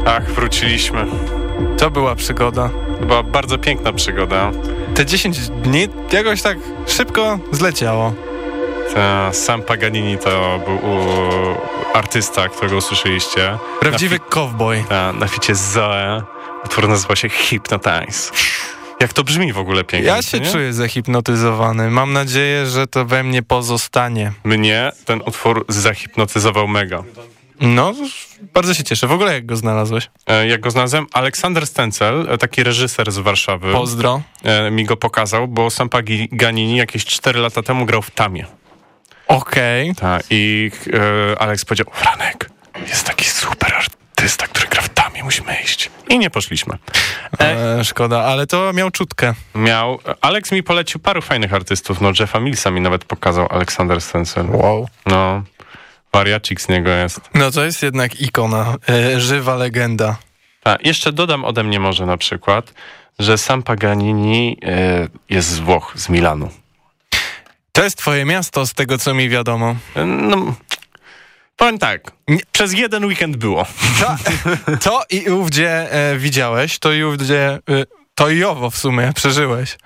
Ach, wróciliśmy. To była przygoda. To była bardzo piękna przygoda. Te 10 dni jakoś tak szybko zleciało. Sam Paganini to był artysta, którego usłyszeliście. Prawdziwy cowboy. Na ficie Zoe. Utwór nazywa się Hypnotize. Jak to brzmi w ogóle pięknie. Ja się czuję zahipnotyzowany. Mam nadzieję, że to we mnie pozostanie. Mnie ten utwór zahipnotyzował mega. No, bardzo się cieszę. W ogóle jak go znalazłeś? Jak go znalazłem? Aleksander Stencel, taki reżyser z Warszawy. Pozdro. Mi go pokazał, bo sam Paganini jakieś 4 lata temu grał w Tamie. Okej. Tak, i Aleks powiedział, Franek, jest taki super artysta, który gra w Tamie, musimy iść. I nie poszliśmy. Szkoda, ale to miał czutkę. Aleks mi polecił paru fajnych artystów, Jeffa Millsa mi nawet pokazał Aleksander Stencel. Wow. No, wariacik z niego jest. No to jest jednak ikona, żywa legenda. Tak, jeszcze dodam ode mnie może na przykład, że sam Paganini jest z Włoch, z Milanu. To jest twoje miasto, z tego co mi wiadomo. No, powiem tak, przez jeden weekend było. To i ówdzie widziałeś, to i ówdzie, to i owo w sumie przeżyłeś.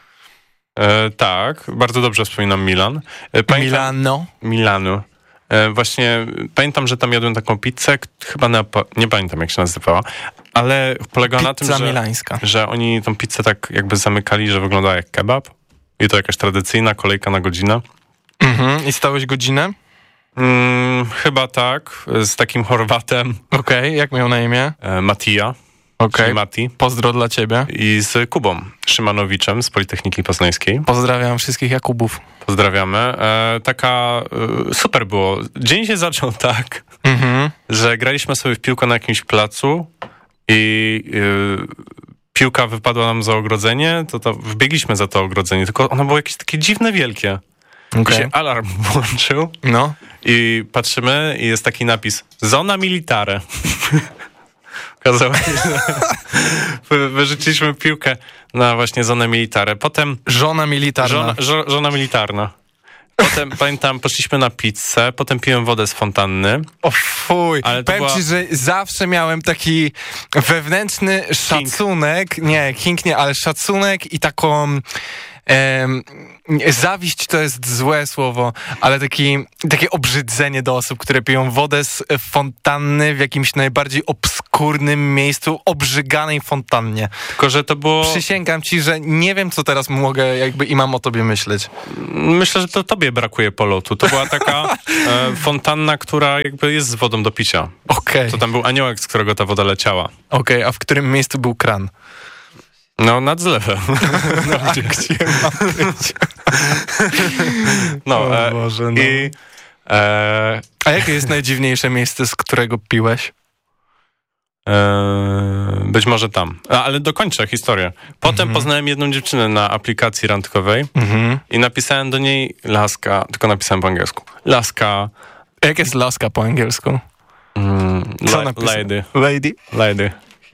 Tak, bardzo dobrze wspominam Milan. Milano. Właśnie pamiętam, że tam jadłem taką pizzę, chyba nie pamiętam jak się nazywała, ale polegała na tym, że oni tą pizzę tak jakby zamykali, że wyglądała jak kebab i to jakaś tradycyjna kolejka na godzinę. I stałeś godzinę? Chyba tak, z takim Chorwatem. Okej, jak miał na imię? Matija. Okej, Mati. Pozdro dla ciebie. I z Kubą Szymanowiczem z Politechniki Poznańskiej. Pozdrawiam wszystkich Jakubów. Pozdrawiamy. Super było. Dzień się zaczął tak, że graliśmy sobie w piłkę na jakimś placu i piłka wypadła nam za ogrodzenie, to wbiegliśmy za to ogrodzenie, tylko ono było jakieś takie dziwne, wielkie. I się alarm włączył i patrzymy i jest taki napis Zona militare. Okazało się, że wyrzuciliśmy piłkę na właśnie zonę militare. Potem... Żona militarna. Żona militarna. Potem, pamiętam, poszliśmy na pizzę, potem piłem wodę z fontanny. O fuj, powiem ci, że zawsze miałem taki wewnętrzny szacunek, ale szacunek i taką... zawiść to jest złe słowo, ale takie obrzydzenie do osób, które piją wodę z fontanny w jakimś najbardziej obskurnym miejscu, obrzyganej fontannie. Tylko, że to było... Przysięgam ci, że nie wiem, co teraz mogę i mam o tobie myśleć. Myślę, że to tobie brakuje polotu. To była taka fontanna, która jakby jest z wodą do picia. Okej. To tam był aniołek, z którego ta woda leciała. Okej, a w którym miejscu był kran? No, nad zlewem. A gdzie ma być? O Boże, no. A jakie jest najdziwniejsze miejsce, z którego piłeś? Być może tam. Ale dokończę historię. Potem poznałem jedną dziewczynę na aplikacji randkowej i napisałem do niej laska, tylko napisałem po angielsku. Laska. Jak jest laska po angielsku? Lady. Lady? Lady.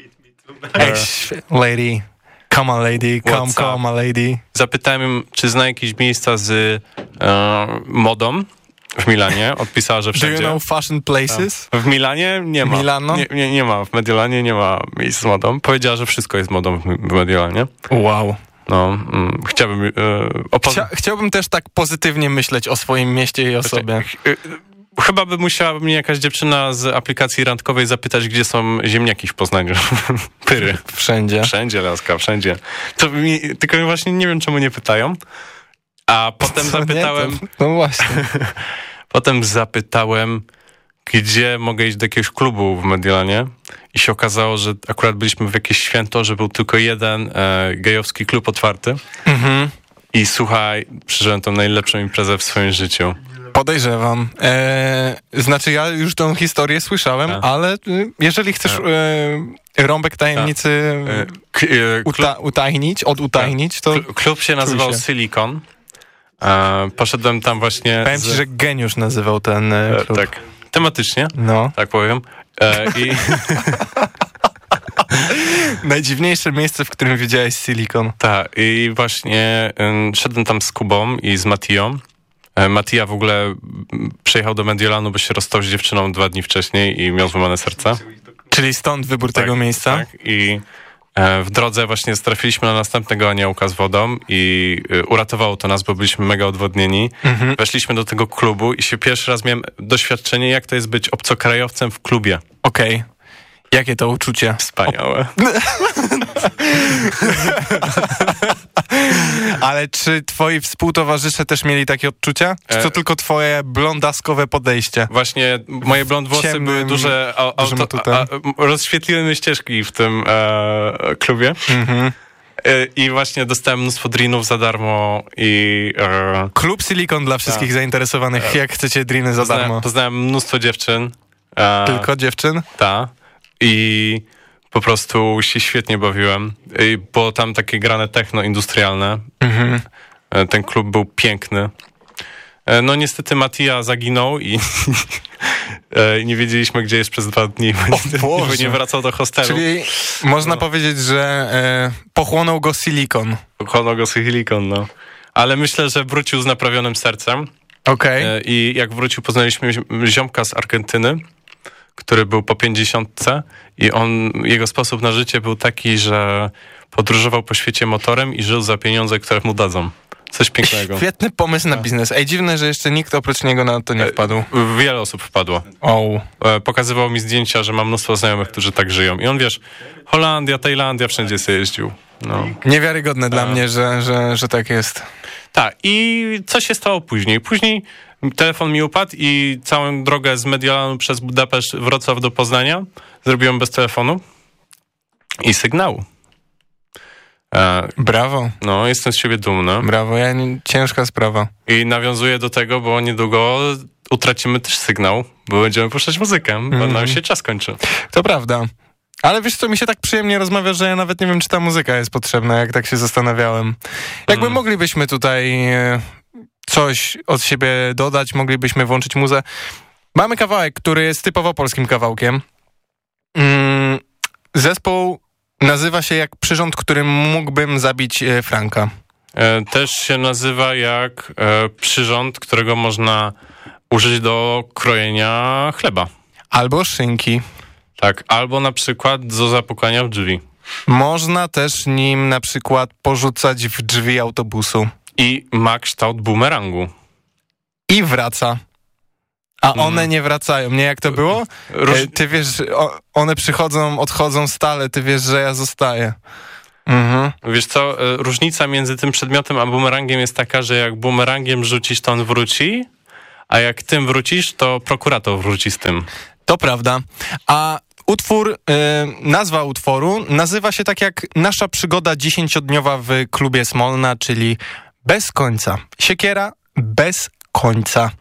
Lady. Come on, lady. Come on, lady. Zapytałem ją, czy zna jakieś miejsca z modą w Milanie. Odpisała, że wszędzie. Do you know fashion places? W Milanie nie ma. Milano? Nie ma. W Mediolanie nie ma miejsc z modą. Powiedziała, że wszystko jest modą w Mediolanie. Wow. No, chciałbym... Chciałbym też tak pozytywnie myśleć o swoim mieście i o sobie. Chyba by musiała mnie jakaś dziewczyna z aplikacji randkowej zapytać, gdzie są ziemniaki w Poznaniu. Pyry. Wszędzie. Wszędzie, laska, wszędzie. Tylko właśnie nie wiem, czemu nie pytają. A potem zapytałem... No właśnie. Potem zapytałem, gdzie mogę iść do jakiegoś klubu w Mediolanie. I się okazało, że akurat byliśmy w jakieś święto, że był tylko jeden gejowski klub otwarty. I słuchaj, przeżyłem tą najlepszą imprezę w swoim życiu. Podejrzewam. Znaczy ja już tą historię słyszałem, ale jeżeli chcesz rąbek tajemnicy utajnić, to... Klub się nazywał Silicon. Poszedłem tam właśnie... Powiem ci, że geniusz nazywał ten klub. Tak, tematycznie, tak powiem. Najdziwniejsze miejsce, w którym widziałeś Silicon. Tak, i właśnie szedłem tam z Kubą i z Matiją. Matija w ogóle przyjechał do Mediolanu, by się rozstał z dziewczyną 2 dni wcześniej i miał złamane serce. Czyli stąd wybór tego miejsca? Tak, i w drodze właśnie trafiliśmy na następnego aniołka z wodą i uratowało to nas, bo byliśmy mega odwodnieni. Weszliśmy do tego klubu i się pierwszy raz miałem doświadczenie, jak to jest być obcokrajowcem w klubie. Okej. Jakie to uczucie? Wspaniałe. Ale czy twoi współtowarzysze też mieli takie odczucia? Czy to tylko twoje blondaskowe podejście? Właśnie moje blond włosy były duże, rozświetliły ścieżki w tym klubie. I właśnie dostałem mnóstwo drinów za darmo i... Klub Silicon dla wszystkich zainteresowanych, jak chcecie driny za darmo. Poznałem mnóstwo dziewczyn. Tylko dziewczyn? Tak. I po prostu się świetnie bawiłem. Było tam takie grane techno industrialne. Ten klub był piękny. No niestety Mattia zaginął i nie wiedzieliśmy, gdzie jest przez 2 dni. Bo nie wracał do hostelu. Czyli można powiedzieć, że pochłonął go Silicon. Pochłonął go Silicon, no. Ale myślę, że wrócił z naprawionym sercem. Okej. I jak wrócił, poznaliśmy ziomka z Argentyny, który był po 50 i jego sposób na życie był taki, że podróżował po świecie motorem i żył za pieniądze, które mu dadzą. Coś pięknego. Świetny pomysł na biznes. Dziwne, że jeszcze nikt oprócz niego na to nie wpadł. Wiele osób wpadło. Pokazywał mi zdjęcia, że ma mnóstwo znajomych, którzy tak żyją. I on, wiesz, Holandia, Tajlandia, wszędzie sobie jeździł. No. Niewiarygodne dla mnie, że tak jest. Tak. I co się stało później? Później telefon mi upadł i całą drogę z Mediolanu przez Budapeszt, Wrocław do Poznania zrobiłem bez telefonu i sygnału. Brawo. No, jestem z siebie dumny. Brawo, ciężka sprawa. I nawiązuję do tego, bo niedługo utracimy też sygnał, bo będziemy puszczać muzykę, bo nam się czas kończy. To prawda. Ale wiesz co, mi się tak przyjemnie rozmawia, że ja nawet nie wiem, czy ta muzyka jest potrzebna, jak tak się zastanawiałem. Jakby moglibyśmy tutaj coś od siebie dodać, moglibyśmy włączyć muzę. Mamy kawałek, który jest typowo polskim kawałkiem. Zespół nazywa się jak przyrząd, którym mógłbym zabić Franka. Też się nazywa jak przyrząd, którego można użyć do krojenia chleba. Albo szynki. Tak, albo na przykład do zapukania w drzwi. Można też nim na przykład porzucać w drzwi autobusu. I ma kształt bumerangu. I wraca. A one nie wracają. Nie, jak to było? Ty wiesz, one przychodzą, odchodzą stale, ty wiesz, że ja zostaję. Wiesz co, różnica między tym przedmiotem a bumerangiem jest taka, że jak bumerangiem rzucisz, to on wróci, a jak tym wrócisz, to prokurator wróci z tym. To prawda. A nazwa utworu nazywa się tak jak nasza przygoda 10-dniowa w klubie Smolna, czyli bez końca. Siekiera bez końca.